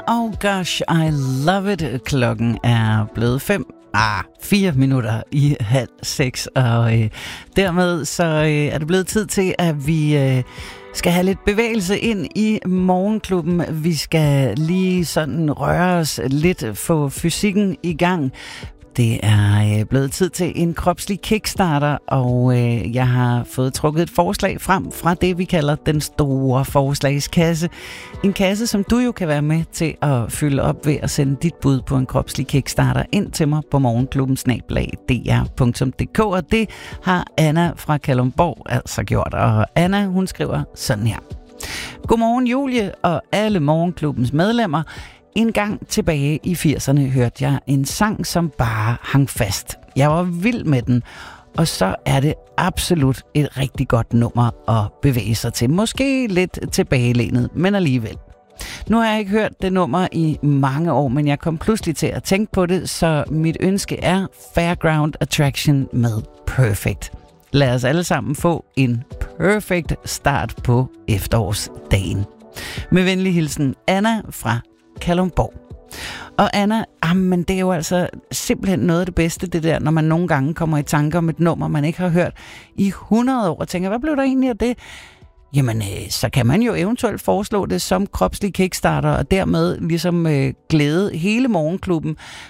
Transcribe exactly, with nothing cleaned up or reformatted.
Oh gosh, I love it. Klokken er blevet fem. Ah, fire minutter i halv seks, og øh, dermed så øh, er det blevet tid til, at vi øh, skal have lidt bevægelse ind i morgenklubben. Vi skal lige sådan røre os lidt, få fysikken i gang. Det er øh, blevet tid til en kropslig kickstarter, og øh, jeg har fået trukket et forslag frem fra det, vi kalder den store forslagskasse. En kasse, som du jo kan være med til at fylde op ved at sende dit bud på en kropslig kickstarter ind til mig på morgenklubben snabel-a d r punktum d k, og det har Anna fra Kalundborg altså gjort. Og Anna, hun skriver sådan her. Godmorgen Julie og alle morgenklubbens medlemmer. En gang tilbage i firserne hørte jeg en sang, som bare hang fast. Jeg var vild med den, og så er det absolut et rigtig godt nummer at bevæge sig til. Måske lidt tilbagelænet, men alligevel. Nu har jeg ikke hørt det nummer i mange år, men jeg kom pludselig til at tænke på det, så mit ønske er Fairground Attraction med Perfect. Lad os alle sammen få en perfect start på efterårsdagen. Med venlig hilsen, Anna fra Kalundborg. Og Anna, jamen det er jo altså simpelthen noget af det bedste, det der, når man nogle gange kommer i tanker om et nummer, man ikke har hørt i hundrede år, og tænker, hvad blev der egentlig af det? Jamen, øh, så kan man jo eventuelt foreslå det som kropslig kickstarter, og dermed ligesom øh, glæde hele morgenklubben